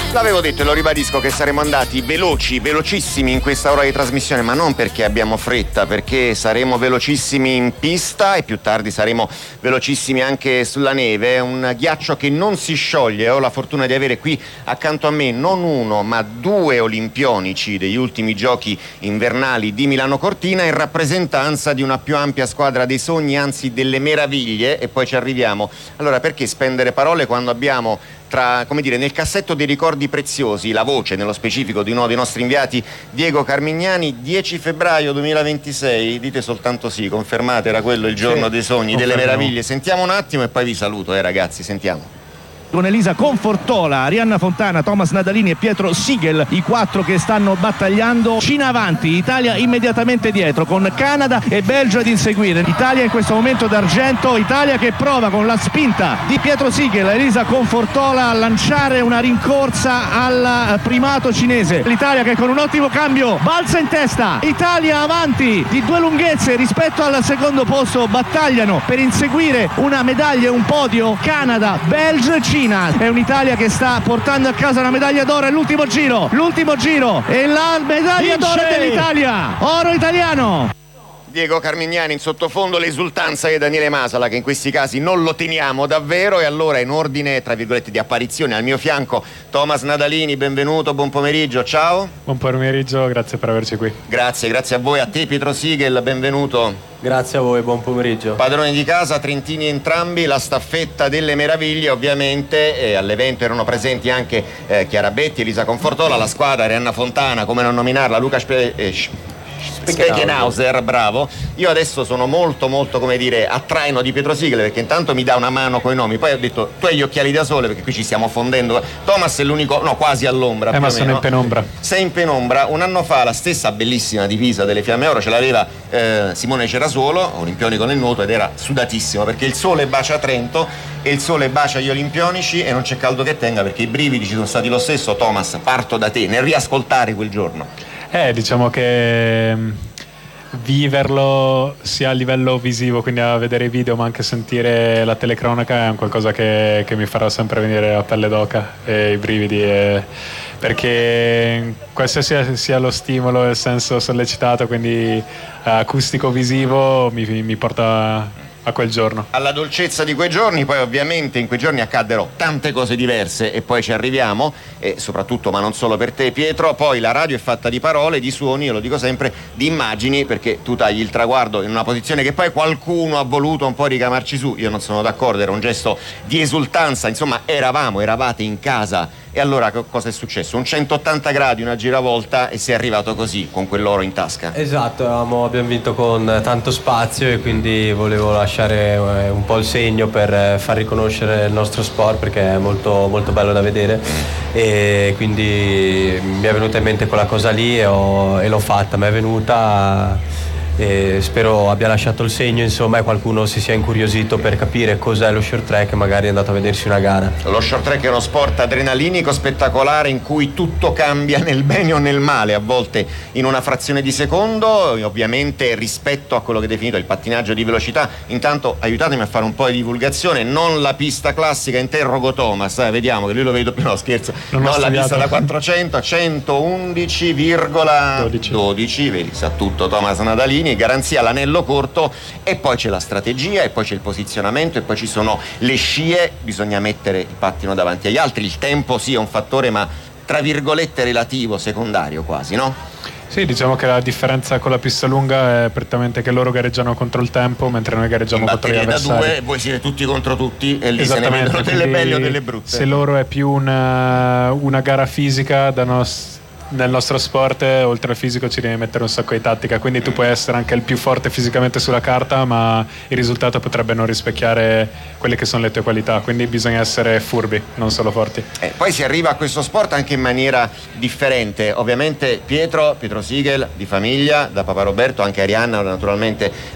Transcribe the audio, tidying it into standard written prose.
L'avevo detto e lo ribadisco che saremo andati velocissimi in questa ora di trasmissione, ma non perché abbiamo fretta, perché saremo velocissimi in pista e più tardi saremo velocissimi anche sulla neve. È un ghiaccio che non si scioglie. Ho la fortuna di avere qui accanto a me non uno ma due olimpionici degli ultimi giochi invernali di Milano Cortina in rappresentanza di una più ampia squadra dei sogni, anzi delle meraviglie, e poi ci arriviamo. Allora, perché spendere parole quando abbiamo nel cassetto dei ricordi preziosi la voce, nello specifico, di uno dei nostri inviati, Diego Carmignani. 10 febbraio 2026, dite soltanto sì, confermate, era quello il giorno dei sogni, delle meraviglie. Sentiamo un attimo e poi vi saluto, ragazzi, sentiamo. Con Elisa Confortola, Arianna Fontana, Thomas Nadalini e Pietro Sigel, i quattro che stanno battagliando. Cina avanti, Italia immediatamente dietro, con Canada e Belgio ad inseguire. Italia in questo momento d'argento, Italia che prova con la spinta di Pietro Sigel, Elisa Confortola, a lanciare una rincorsa al primato cinese. L'Italia che con un ottimo cambio balza in testa. Italia avanti di due lunghezze rispetto al secondo posto, battagliano per inseguire una medaglia e un podio. Canada, Belgio, Cina. È un'Italia che sta portando a casa una medaglia d'oro. È l'ultimo giro e la medaglia d'oro dell'Italia, oro italiano. Diego Carmignani, in sottofondo l'esultanza di Daniele Masala, che in questi casi non lo teniamo davvero. E allora, in ordine tra virgolette di apparizione, al mio fianco Thomas Nadalini, benvenuto, buon pomeriggio, ciao. Buon pomeriggio, grazie per averci qui. Grazie a voi. A te Pietro Sigel, benvenuto. Grazie a voi, buon pomeriggio. Padroni di casa, trentini entrambi, la staffetta delle meraviglie ovviamente, e all'evento erano presenti anche Chiara Betti, Elisa Confortola, la squadra, Arianna Fontana, come non nominarla, Luca Speckenhauser, bravo. Io adesso sono molto come dire a traino di Pietro Sigel, perché intanto mi dà una mano coi nomi, poi ho detto tu hai gli occhiali da sole perché qui ci stiamo fondendo. Thomas è l'unico, no, quasi all'ombra, ma sono in penombra. Sei in penombra. Un anno fa la stessa bellissima divisa delle Fiamme Oro ce l'aveva Simone Cerasuolo, olimpionico nel nuoto, ed era sudatissimo perché il sole bacia Trento e il sole bacia gli olimpionici e non c'è caldo che tenga, perché i brividi ci sono stati lo stesso. Thomas, parto da te nel riascoltare quel giorno. Diciamo che viverlo sia a livello visivo, quindi a vedere i video, ma anche sentire la telecronaca è un qualcosa che mi farà sempre venire la pelle d'oca e i brividi, perché qualsiasi sia lo stimolo e il senso sollecitato, quindi acustico visivo, mi porta a quel giorno, alla dolcezza di quei giorni. Poi ovviamente in quei giorni accaddero tante cose diverse e poi ci arriviamo, e soprattutto, ma non solo per te Pietro, poi la radio è fatta di parole, di suoni, io lo dico sempre, di immagini, perché tu tagli il traguardo in una posizione che poi qualcuno ha voluto un po' ricamarci su. Io non sono d'accordo, era un gesto di esultanza, insomma eravate in casa. E allora cosa è successo? Un 180 gradi, una giravolta, e sei arrivato così con quell'oro in tasca. Esatto, abbiamo vinto con tanto spazio e quindi volevo lasciare un po' il segno per far riconoscere il nostro sport, perché è molto bello da vedere, e quindi mi è venuta in mente quella cosa lì e l'ho fatta, mi è venuta. E spero abbia lasciato il segno, insomma, e qualcuno si sia incuriosito per capire cos'è lo short track e magari è andato a vedersi una gara. Lo short track è uno sport adrenalinico, spettacolare, in cui tutto cambia nel bene o nel male, a volte in una frazione di secondo, ovviamente rispetto a quello che è definito il pattinaggio di velocità. Intanto aiutatemi a fare un po' di divulgazione, non la pista classica, interrogo Thomas, vediamo che lui lo vedo, no scherzo, no, la pista da 400 a 111,12, vedi, sa tutto Thomas Nadalini. Garanzia l'anello corto, e poi c'è la strategia, e poi c'è il posizionamento, e poi ci sono le scie, bisogna mettere il pattino davanti agli altri. Il tempo sì è un fattore, ma tra virgolette relativo, secondario quasi, no? Sì, diciamo che la differenza con la pista lunga è prettamente che loro gareggiano contro il tempo, mentre noi gareggiamo contro gli avversari. Da due, voi siete tutti contro tutti, e lì se ne vedono delle belle o delle brutte. Se loro è più una gara fisica nel nostro sport, oltre al fisico ci devi mettere un sacco di tattica, quindi tu puoi essere anche il più forte fisicamente sulla carta, ma il risultato potrebbe non rispecchiare quelle che sono le tue qualità, quindi bisogna essere furbi, non solo forti. Poi si arriva a questo sport anche in maniera differente, ovviamente Pietro Sigel di famiglia, da papà Roberto, anche Arianna naturalmente